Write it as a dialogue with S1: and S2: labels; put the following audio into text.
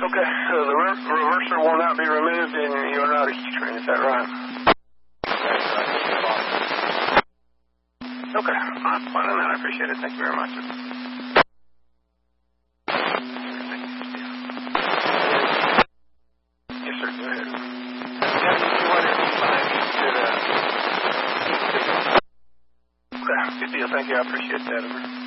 S1: Okay, so the reverser will not be removed and you are not a heat train, is that right? Okay, I'm fine on that. I appreciate it. Thank you very much. Yes, sir. Go ahead. Okay, good deal. Thank you. I appreciate that.